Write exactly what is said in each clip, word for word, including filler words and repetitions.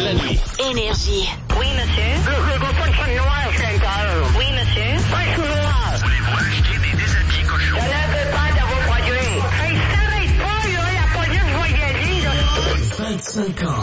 la nuit. Énergie. Oui, monsieur. Je veux pas de fun noir, je suis à l'intérieur. Oui, monsieur. Pas de noir. Voulez-vous acheter des déshabillés cochons? Je ne veux pas de vos produits. Hey, s'arrête pas, là, la police va y aller, là. vingt-cinq ans.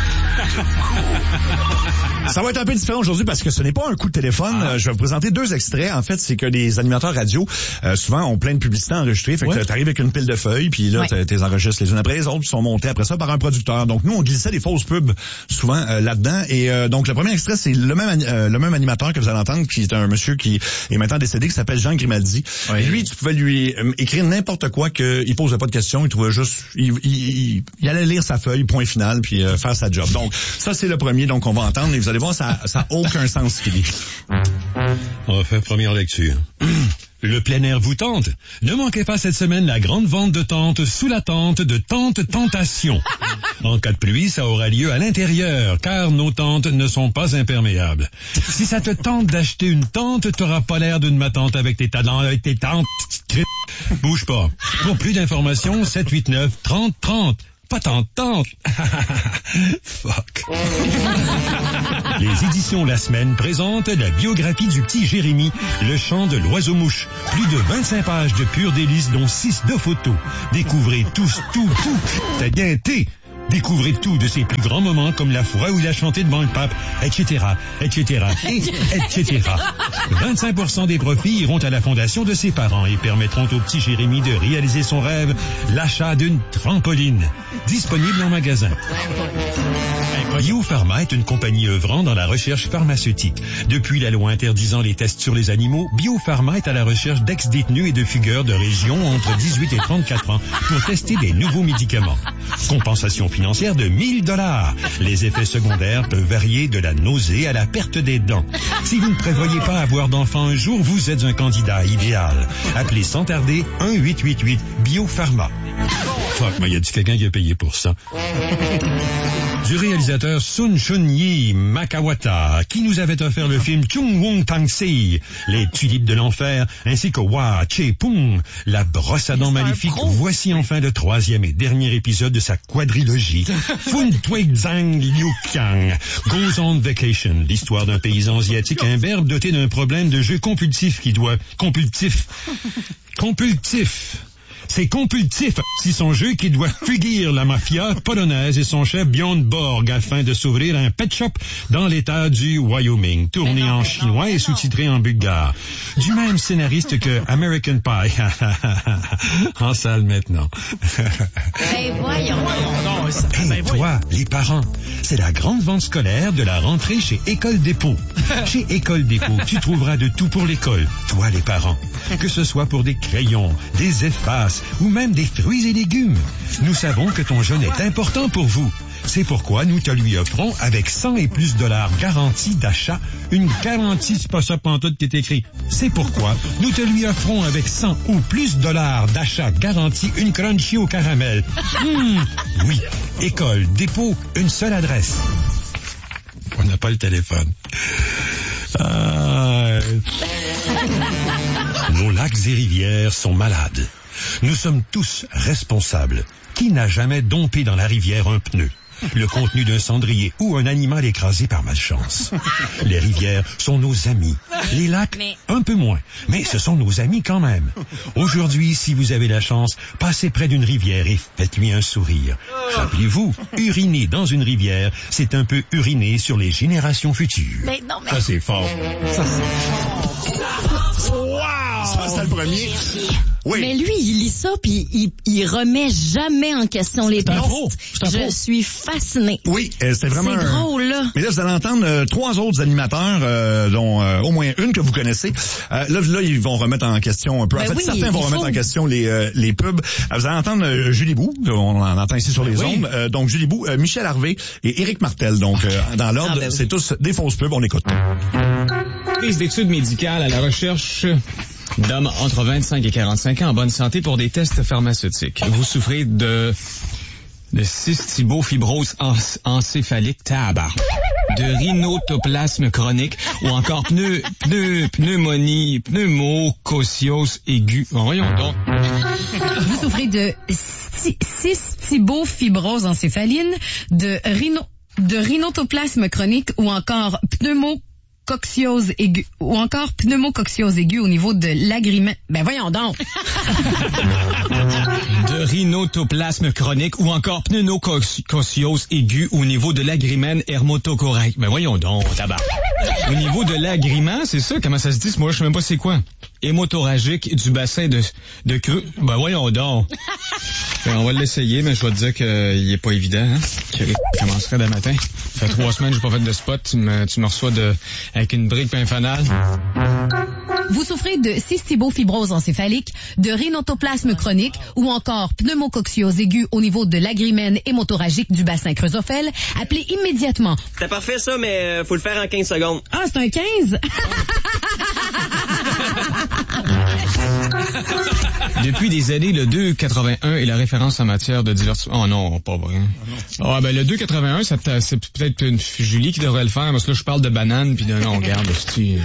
Ça va être un peu différent aujourd'hui parce que ce n'est pas un coup de téléphone. Ah. Euh, je vais vous présenter deux extraits. En fait, c'est que les animateurs radio, euh, souvent, ont plein de publicités enregistrées. Fait que ouais. t'arrives avec une pile de feuilles, puis là, ouais. t'es enregistres les unes après les autres, puis sont montés après ça par un producteur. Donc, nous, on glissait des fausses pubs souvent euh, là-dedans. Et euh, donc, le premier extrait, c'est le même euh, le même animateur que vous allez entendre, qui est un monsieur qui est maintenant décédé, qui s'appelle Jean Grimaldi. Ouais. Lui, tu pouvais lui euh, écrire n'importe quoi, qu'il posait pas de questions, il trouvait juste... Il, il, il, il allait lire sa feuille, point final, puis euh, faire sa job. Donc, ça, c'est le premier, donc on va entendre, et vous allez voir, ça ça a aucun sens, Philippe. On va faire première lecture. Le plein air vous tente? Ne manquez pas cette semaine la grande vente de tentes sous la tente de Tente Tentation. En cas de pluie, ça aura lieu à l'intérieur, car nos tentes ne sont pas imperméables. Si ça te tente d'acheter une tente, t'auras pas l'air d'une matante avec tes talents, avec tes tentes. Bouge pas. Pour plus d'informations, sept huit neuf trente trente. Pas tant tente. Fuck. Les éditions La Semaine présentent la biographie du petit Jérémy, le chant de l'oiseau-mouche. Plus de vingt-cinq pages de pur délice, dont six de photos. Découvrez tous, tout, tout. T'as bien été. Découvrez tout de ses plus grands moments, comme la fois où il a chanté devant le pape, et cetera, et cetera, et et cetera. vingt-cinq pour cent des profits iront à la fondation de ses parents et permettront au petit Jérémy de réaliser son rêve, l'achat d'une trampoline. Disponible en magasin. Biopharma est une compagnie œuvrant dans la recherche pharmaceutique. Depuis la loi interdisant les tests sur les animaux, Biopharma est à la recherche d'ex-détenus et de fugueurs de régions entre dix-huit et trente-quatre ans pour tester des nouveaux médicaments. Compensation financière de mille dollars. Les effets secondaires peuvent varier de la nausée à la perte des dents. Si vous ne prévoyez pas avoir d'enfant un jour, vous êtes un candidat idéal. Appelez sans tarder un huit huit huit Biopharma. Fuck, mais y a-t-il quelqu'un qui a payé pour ça? Du réalisateur Sun Chun-yi Makawata, qui nous avait offert le film Chung Wong Tang-si, Les tulipes de l'enfer, ainsi que Wa Che Pung, La brosse à dents maléfique. Voici enfin le troisième et dernier épisode de sa quadrilogie. Fun Twig Zhang Liu Qiang Goes on Vacation, l'histoire d'un paysan asiatique imberbe doté d'un problème de jeu compulsif qui doit... Compulsif. Compulsif. C'est compulsif, si son jeu qui doit fuguir la mafia polonaise et son chef Björn Borg afin de s'ouvrir un pet shop dans l'état du Wyoming, tourné non, en chinois non, et sous-titré en bulgare. Du même scénariste que American Pie. En salle maintenant. Ben voyons. Et toi, les parents, c'est la grande vente scolaire de la rentrée chez École Dépôt. Chez École Dépôt, tu trouveras de tout pour l'école, toi les parents. Que ce soit pour des crayons, des effaces, ou même des fruits et légumes. Nous savons que ton jeûne est important pour vous. C'est pourquoi nous te lui offrons, avec cent et plus dollars garantie d'achat, une garantie, c'est pas ça pantoute qui est écrit. C'est pourquoi nous te lui offrons, avec cent ou plus dollars d'achat garantie, une crunchy au caramel. Mmh, oui, École Dépôt, une seule adresse. On n'a pas le téléphone. Ah... Nos lacs et rivières sont malades. Nous sommes tous responsables. Qui n'a jamais dompé dans la rivière un pneu, le contenu d'un cendrier ou un animal écrasé par malchance? Les rivières sont nos amis. Les lacs, mais... un peu moins. Mais ce sont nos amis quand même. Aujourd'hui, si vous avez la chance, passez près d'une rivière et faites-lui un sourire. Rappelez-vous, uriner dans une rivière, c'est un peu uriner sur les générations futures. Mais non, mais... Ça, c'est fort. Ça, c'est fort. Wow! Ça, c'est le premier. Oui. Mais lui, il lit ça, puis il, il remet jamais en question les textes. Je suis fascinée. Oui, euh, c'est vraiment... C'est un... drôle, là. Mais là, vous allez entendre euh, trois autres animateurs, euh, dont euh, au moins une que vous connaissez. Euh, là, là, ils vont remettre en question un peu. En ben fait, oui, certains vont remettre faut. en question les euh, les pubs. Euh, vous allez entendre euh, Julie Bou, on en entend ici sur les oui. ondes. Euh, donc, Julie Bou, euh, Michel Harvey et Éric Martel. Donc, euh, dans l'ordre, ah ben oui. c'est tous des fausses pubs. On écoute. Prise d'études médicales à la recherche d'hommes entre vingt-cinq et quarante-cinq ans en bonne santé pour des tests pharmaceutiques. Vous souffrez de de cystibofibrose encéphalique tabac, de rhinotoplasme chronique ou encore pneu, pneu, pneumonie, pneumocociose aiguë. Bon, voyons donc. Vous souffrez de cystibofibrose encéphaline, de rhino de rhinotoplasme chronique ou encore pneumococciose aiguë ou encore pneumococciose aiguë au niveau de l'agrément. Ben voyons donc. De rhinotoplasme chronique ou encore pneumococciose aiguë au niveau de l'agrément hermotocoraque. Ben voyons donc, tabac. Au niveau de l'agrément, c'est ça? Comment ça se dit? Moi, je sais même pas c'est quoi. Hémorragique du bassin de, de creux. Ben voyons donc. Ben, on va l'essayer, mais je vais te dire qu'il est pas évident. Hein? Je commencerai demain matin. Ça fait trois semaines que j'ai pas fait de spot. Tu me, tu me reçois de, avec une brique pain fanal. Vous souffrez de cystibofibrose encéphalique, de rhinotoplasme chronique ou encore pneumococciose aiguë au niveau de l'agrément hémorragique du bassin creusophrène, appelez immédiatement. C'est parfait ça, mais euh, faut le faire en quinze secondes. Ah, c'est un quinze? Depuis des années, le deux quatre-vingt-un est la référence en matière de divertissement. Oh non, pas vrai. Ah oh, ben le deux quatre-vingt-un, ça, c'est peut-être une Julie qui devrait le faire, parce que là, je parle de banane, puis de non, regarde, c'est...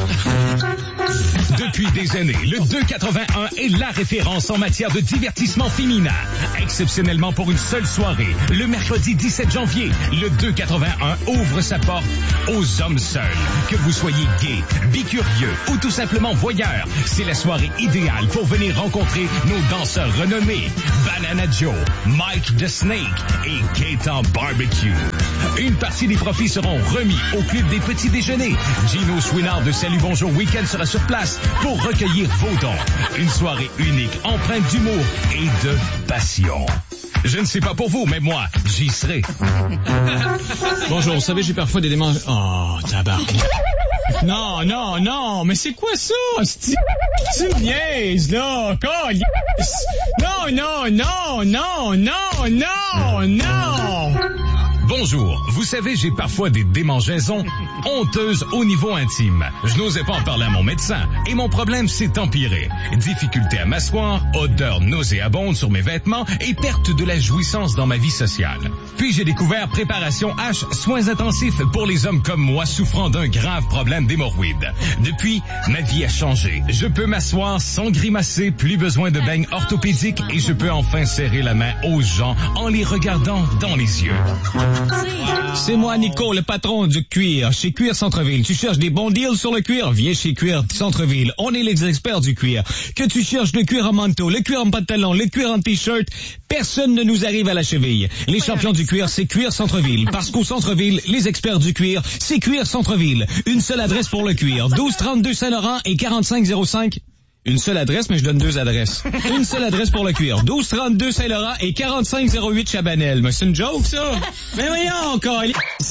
Depuis des années, le deux quatre-vingt-un est la référence en matière de divertissement féminin. Exceptionnellement pour une seule soirée, le mercredi dix-sept janvier, le deux quatre-vingt-un ouvre sa porte aux hommes seuls. Que vous soyez gay, bicurieux ou tout simplement voyeur, c'est la soirée idéale pour venir rencontrer nos danseurs renommés. Banana Joe, Mike the Snake et Gaëtan Barbecue. Une partie des profits seront remis au club des petits déjeuners. Gino Swinard de Salut Bonjour Week-end sera sur place pour recueillir vos dons. Une soirée unique, empreinte d'humour et de passion. Je ne sais pas pour vous, mais moi, j'y serai. Bonjour, vous savez, j'ai parfois des démanges... Oh, tabarnak. Non, non, non, mais c'est quoi ça? C'est une niaise, là. Calice. Non, non, non, non, non, non, non. Bonjour, vous savez, j'ai parfois des démangeaisons honteuses au niveau intime. Je n'osais pas en parler à mon médecin et mon problème s'est empiré. Difficulté à m'asseoir, odeur nauséabonde sur mes vêtements et perte de la jouissance dans ma vie sociale. Puis j'ai découvert Préparation H, soins intensifs pour les hommes comme moi souffrant d'un grave problème d'hémorroïdes. Depuis, ma vie a changé. Je peux m'asseoir sans grimacer, plus besoin de beignes orthopédiques et je peux enfin serrer la main aux gens en les regardant dans les yeux. C'est moi, Nico, le patron du cuir, chez Cuir Centre-Ville. Tu cherches des bons deals sur le cuir? Viens chez Cuir Centre-Ville. On est les experts du cuir. Que tu cherches le cuir en manteau, le cuir en pantalon, le cuir en t-shirt, personne ne nous arrive à la cheville. Les champions du cuir, c'est Cuir Centre-Ville. Parce qu'au Centre-Ville, les experts du cuir, c'est Cuir Centre-Ville. Une seule adresse pour le cuir. douze trente-deux Saint-Laurent et quarante-cinq zéro cinq. Une seule adresse, mais je donne deux adresses. Une seule adresse pour le cuir. douze trente-deux Saint-Laurent et quarante-cinq zéro huit Chabanel. Mais c'est une joke, ça? Mais voyons, encore.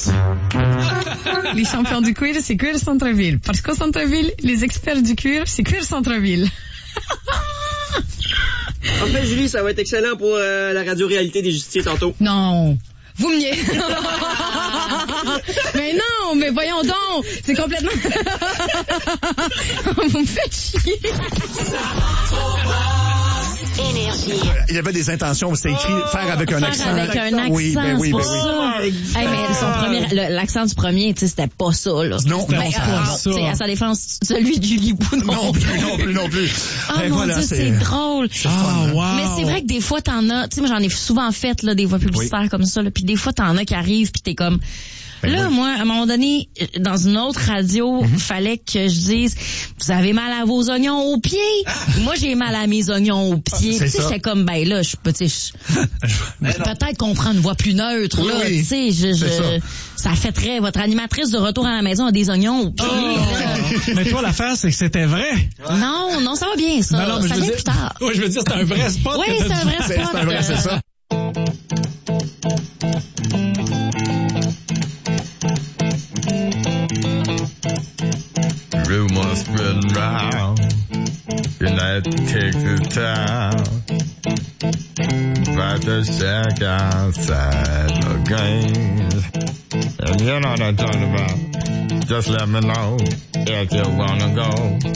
Les champions du cuir, c'est Cuir Centre-Ville. Parce qu'au Centre-Ville, les experts du cuir, c'est Cuir Centre-Ville. En fait, Julie, ça va être excellent pour euh, la radio-réalité des justiciers tantôt. Non. Vous me niez. Mais non, mais voyons donc. C'est complètement... Vous me faites chier. Énergie. Il y avait des intentions, c'était écrit faire avec un faire accent. avec un accent, oui, ben oui, c'est pour ben oui. ça. Hey, mais son premier, le- l'accent du premier, tu sais, c'était pas ça, là. Non, Ben, non, c'est pas ah, ça. tu sais, à sa défense, celui de Julie Bou, non, Non plus, non plus, non plus. Ah, Et mon voilà, Dieu, c'est drôle. Ah, wow. Mais c'est vrai que des fois, t'en as, tu sais, moi, j'en ai souvent fait, là, des voix publicitaires comme ça, là, puis des fois, t'en as qui arrivent, puis t'es comme... Ben là, oui. moi, à un moment donné, dans une autre radio, il fallait que je dise, vous avez mal à vos oignons aux pieds. Moi, j'ai mal à mes oignons aux pieds. C'est Tu sais, ça. j'étais comme, ben là, je peux, tu sais, je- peut-être qu'on prend une voix plus neutre, Oui, là, oui. tu sais, je, C'est je, ça fait très, votre animatrice de retour à la maison a des oignons aux pieds. là. Mais toi, l'affaire, c'est que c'était vrai. Non, non, ça va bien, ça. Non, non, mais ça je veux vient dire- plus tard. Oui, je veux dire, c'est un vrai spot. Oui, que c'est t'as un dit. vrai C'est spot. c'est un vrai, c'est ça. Rumors spreading round, United Texas town, about to shack outside the games. And you know what I'm talking about. Just let me know if you wanna go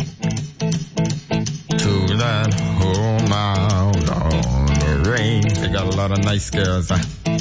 to that home out on the range. They got a lot of nice girls. Huh?